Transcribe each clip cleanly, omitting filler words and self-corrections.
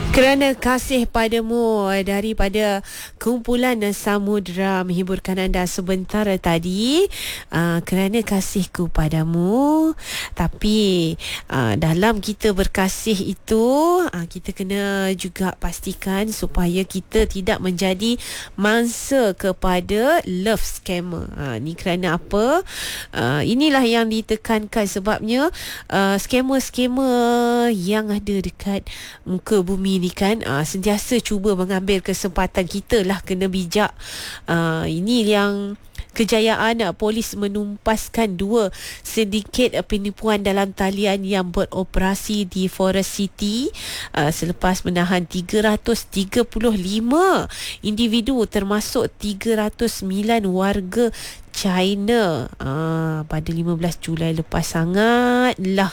Kerana kasih padamu daripada kumpulan Samudra menghiburkan anda sebentar tadi. Kerana kasihku padamu. Tapi dalam kita berkasih itu, kita kena juga pastikan supaya kita tidak menjadi mangsa kepada love scammer. Ni kerana apa? Inilah yang ditekankan sebabnya scammer-scammer yang ada dekat muka bumi ni kan sentiasa cuba mengambil kesempatan. Kita lah kena bijak. Ini yang kejayaan polis menumpaskan 2 sindiket penipuan dalam talian yang beroperasi di Forest City selepas menahan 335 individu termasuk 309 warga China pada 15 Julai lepas. Sangatlah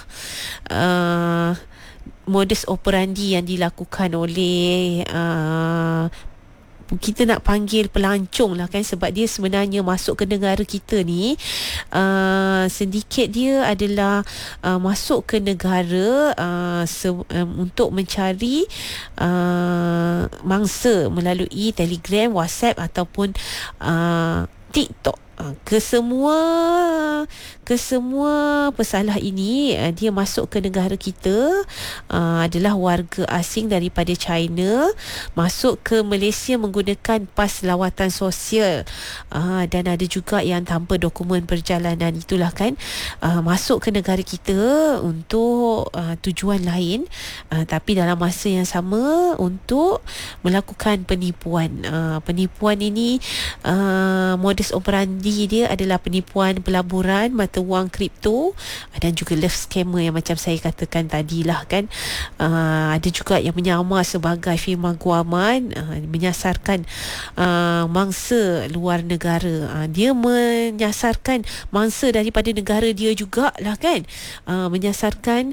modus operandi yang dilakukan oleh kita nak panggil pelancong lah kan, sebab dia sebenarnya masuk ke negara kita ni. Sindiket dia adalah masuk ke negara untuk mencari mangsa melalui Telegram, WhatsApp ataupun TikTok. Kesemua pesalah ini dia masuk ke negara kita adalah warga asing daripada China, masuk ke Malaysia menggunakan pas lawatan sosial, dan ada juga yang tanpa dokumen perjalanan. Itulah kan, masuk ke negara kita untuk tujuan lain, tapi dalam masa yang sama untuk melakukan penipuan. Penipuan ini modus operandi dia adalah penipuan pelaburan mata wang kripto dan juga love scammer yang macam saya katakan tadilah kan. Ada juga yang menyamar sebagai firma guaman, menyasarkan mangsa luar negara. Dia menyasarkan mangsa daripada negara dia jugalah kan, menyasarkan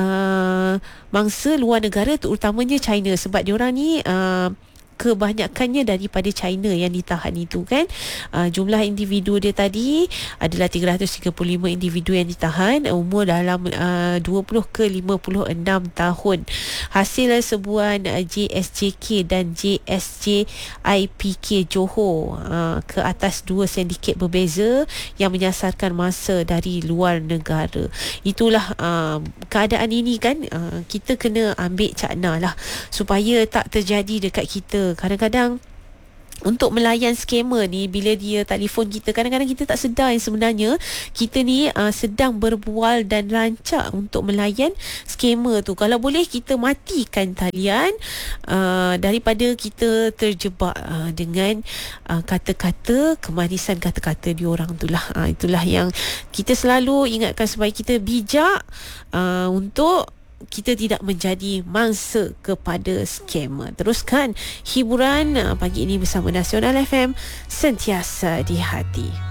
mangsa luar negara terutamanya China, sebab diorang ni kebanyakannya daripada China yang ditahan itu kan. Jumlah individu dia tadi adalah 335 individu yang ditahan, umur dalam 20 ke 56 tahun. Hasil sebuah JSJK dan JSJIPK Johor ke atas 2 sindiket berbeza yang menyasarkan mangsa dari luar negara. Itulah keadaan ini kan, kita kena ambil cakna lah supaya tak terjadi dekat kita. Kadang-kadang untuk melayan scammer ni, bila dia telefon kita, kadang-kadang kita tak sedar yang sebenarnya kita ni sedang berbual dan rancak untuk melayan scammer tu. Kalau boleh kita matikan talian daripada kita terjebak dengan kata-kata kemanisan kata-kata diorang tu lah. Itulah yang kita selalu ingatkan supaya kita bijak untuk kita tidak menjadi mangsa kepada scammer. Teruskan hiburan pagi ini bersama Nasional FM, sentiasa di hati.